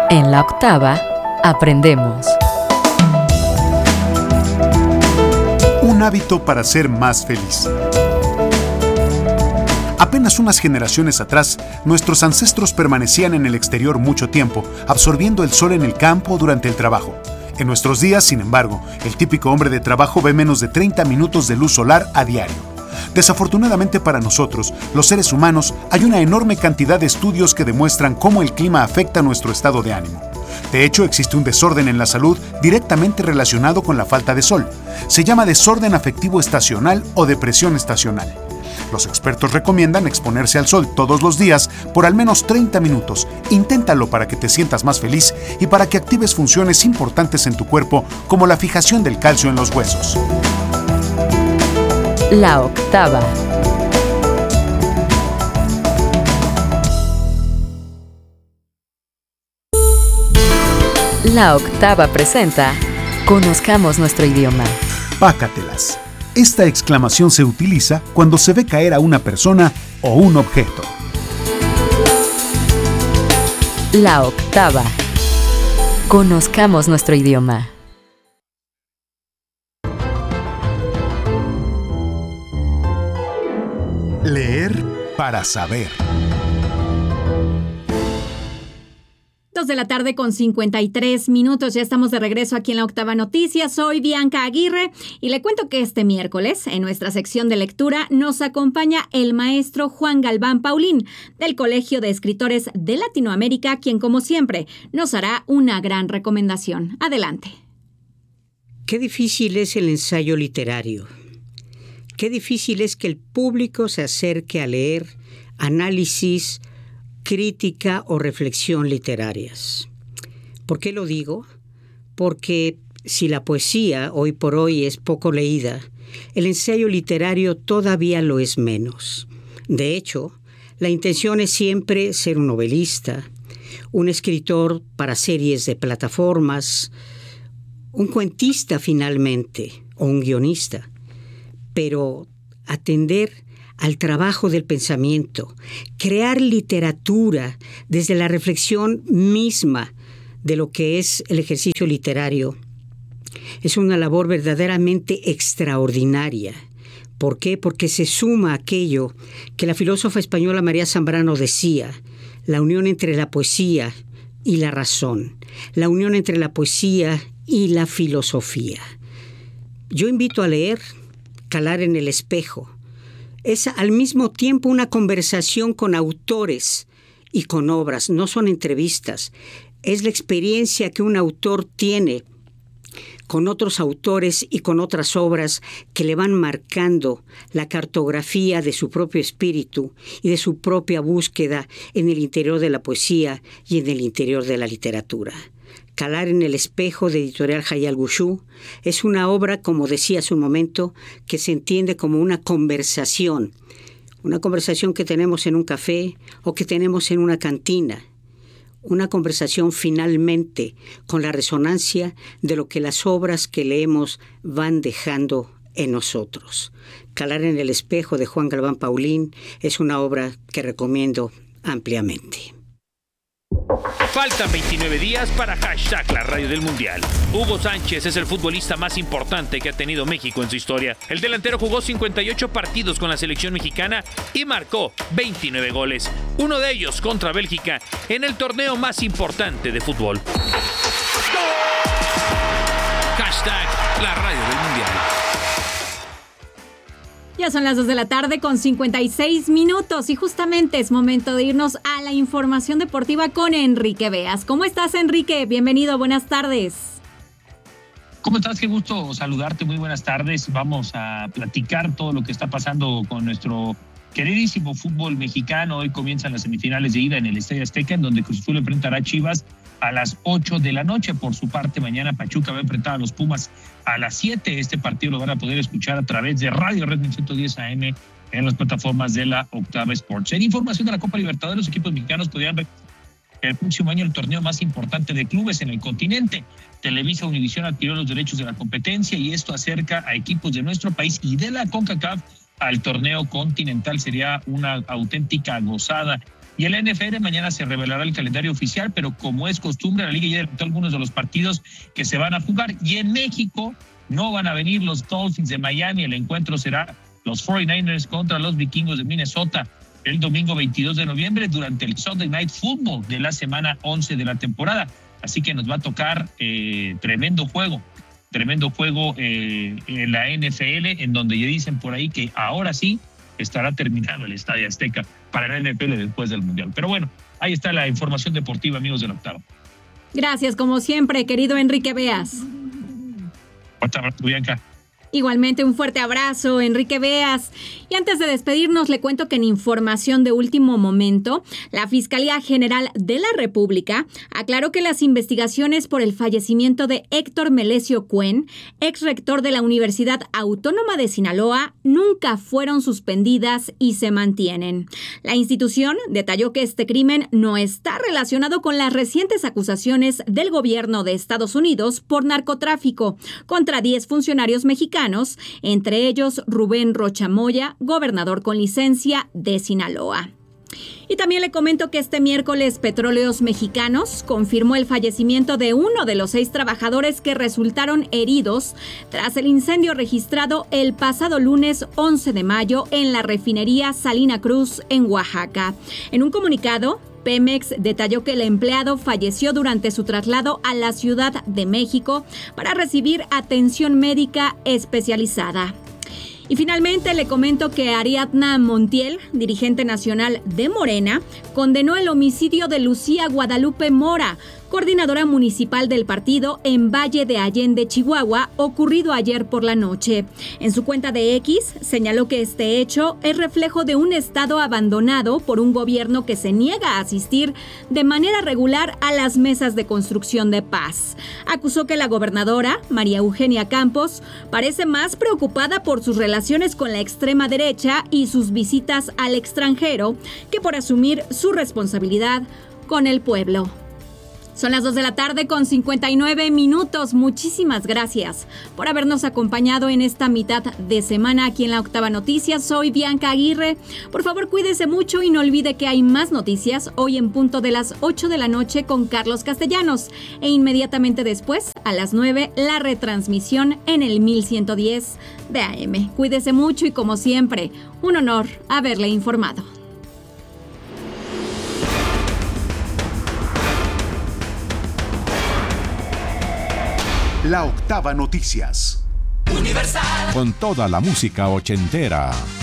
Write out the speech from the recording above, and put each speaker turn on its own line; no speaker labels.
En la octava, aprendemos.
Un hábito para ser más feliz. Apenas unas generaciones atrás, nuestros ancestros permanecían en el exterior mucho tiempo, absorbiendo el sol en el campo durante el trabajo. En nuestros días, sin embargo, el típico hombre de trabajo ve menos de 30 minutos de luz solar a diario. Desafortunadamente para nosotros, los seres humanos, hay una enorme cantidad de estudios que demuestran cómo el clima afecta nuestro estado de ánimo. De hecho, existe un desorden en la salud directamente relacionado con la falta de sol. Se llama desorden afectivo estacional o depresión estacional. Los expertos recomiendan exponerse al sol todos los días por al menos 30 minutos. Inténtalo para que te sientas más feliz y para que actives funciones importantes en tu cuerpo, como la fijación del calcio en los huesos.
La octava. La octava presenta Conozcamos nuestro idioma.
Pácatelas. Esta exclamación se utiliza cuando se ve caer a una persona o un objeto.
La octava. Conozcamos nuestro idioma.
Leer para saber.
2:53 p.m. Ya estamos de regreso aquí en la Octava Noticias. Soy Bianca Aguirre y le cuento que este miércoles, en nuestra sección de lectura, nos acompaña el maestro Juan Galván Paulín, del Colegio de Escritores de Latinoamérica, quien, como siempre, nos hará una gran recomendación. Adelante.
Qué difícil es el ensayo literario. Qué difícil es que el público se acerque a leer análisis, crítica o reflexión literarias. ¿Por qué lo digo? Porque si la poesía hoy por hoy es poco leída, el ensayo literario todavía lo es menos. De hecho, la intención es siempre ser un novelista, un escritor para series de plataformas, un cuentista finalmente, o un guionista. Pero atender al trabajo del pensamiento, crear literatura desde la reflexión misma de lo que es el ejercicio literario, es una labor verdaderamente extraordinaria. ¿Por qué? Porque se suma aquello que la filósofa española María Zambrano decía, la unión entre la poesía y la razón, la unión entre la poesía y la filosofía. Yo invito a leer, calar en el espejo. Es al mismo tiempo una conversación con autores y con obras, no son entrevistas. Es la experiencia que un autor tiene con otros autores y con otras obras que le van marcando la cartografía de su propio espíritu y de su propia búsqueda en el interior de la poesía y en el interior de la literatura. Calar en el espejo, de Editorial Hayal Gushu, es una obra, como decía hace un momento, que se entiende como una conversación que tenemos en un café o que tenemos en una cantina, una conversación finalmente con la resonancia de lo que las obras que leemos van dejando en nosotros. Calar en el espejo, de Juan Galván Paulín, es una obra que recomiendo ampliamente.
Faltan 29 días para #la radio del Mundial. Hugo Sánchez es el futbolista más importante que ha tenido México en su historia. El delantero jugó 58 partidos con la selección mexicana y marcó 29 goles. Uno de ellos contra Bélgica en el torneo más importante de fútbol. #la radio del Mundial.
Ya son las 2:56 p.m. y justamente es momento de irnos a la información deportiva con Enrique Beas. ¿Cómo estás, Enrique? Bienvenido, buenas tardes.
¿Cómo estás? Qué gusto saludarte, muy buenas tardes. Vamos a platicar todo lo que está pasando con nuestro queridísimo fútbol mexicano. Hoy comienzan las semifinales de ida en el Estadio Azteca, en donde Cruz Azul enfrentará a Chivas a las 8 de la noche. Por su parte, mañana Pachuca va a enfrentar a los Pumas a las 7. Este partido lo van a poder escuchar a través de Radio Red 110 AM en las plataformas de la Octava Sports. En información de la Copa Libertadores, los equipos mexicanos podrían el próximo año el torneo más importante de clubes en el continente. Televisa Univisión adquirió los derechos de la competencia y esto acerca a equipos de nuestro país y de la CONCACAF al torneo continental. Sería una auténtica gozada Y en la NFL mañana se revelará el calendario oficial, pero como es costumbre, la liga ya adelantó algunos de los partidos que se van a jugar. Y en México no van a venir los Dolphins de Miami, el encuentro será los 49ers contra los Vikingos de Minnesota el domingo 22 de noviembre durante el Sunday Night Football de la semana 11 de la temporada. Así que nos va a tocar tremendo juego en la NFL, en donde ya dicen por ahí que ahora sí estará terminado el Estadio Azteca para la NFL después del Mundial. Pero bueno, ahí está la información deportiva, amigos del Octavo.
Gracias, como siempre, querido Enrique Beas.
Fuerte abrazo, Bianca.
Igualmente un fuerte abrazo, Enrique Beas. Y antes de despedirnos, le cuento que en información de último momento, la Fiscalía General de la República aclaró que las investigaciones por el fallecimiento de Héctor Melesio Cuen, ex rector de la Universidad Autónoma de Sinaloa, nunca fueron suspendidas y se mantienen. La institución detalló que este crimen no está relacionado con las recientes acusaciones del gobierno de Estados Unidos por narcotráfico contra 10 funcionarios mexicanos, entre ellos Rubén Rocha Moya, gobernador con licencia de Sinaloa. Y también le comento que este miércoles Petróleos Mexicanos confirmó el fallecimiento de uno de los 6 trabajadores que resultaron heridos tras el incendio registrado el pasado lunes 11 de mayo en la refinería Salina Cruz en Oaxaca. En un comunicado, Pemex detalló que el empleado falleció durante su traslado a la Ciudad de México para recibir atención médica especializada. Y finalmente le comento que Ariadna Montiel, dirigente nacional de Morena, condenó el homicidio de Lucía Guadalupe Mora, coordinadora municipal del partido en Valle de Allende, Chihuahua, ocurrido ayer por la noche. En su cuenta de X señaló que este hecho es reflejo de un estado abandonado por un gobierno que se niega a asistir de manera regular a las mesas de construcción de paz. Acusó que la gobernadora, María Eugenia Campos, parece más preocupada por sus relaciones con la extrema derecha y sus visitas al extranjero que por asumir su responsabilidad con el pueblo. Son las 2 de la tarde con 59 minutos. Muchísimas gracias por habernos acompañado en esta mitad de semana aquí en la Octava Noticias. Soy Bianca Aguirre. Por favor, cuídese mucho y no olvide que hay más noticias hoy en punto de las 8 de la noche con Carlos Castellanos. E inmediatamente después, a las 9, la retransmisión en el 1110 de AM. Cuídese mucho y como siempre, un honor haberle informado.
La Octava Noticias.
Universal. Con toda la música ochentera.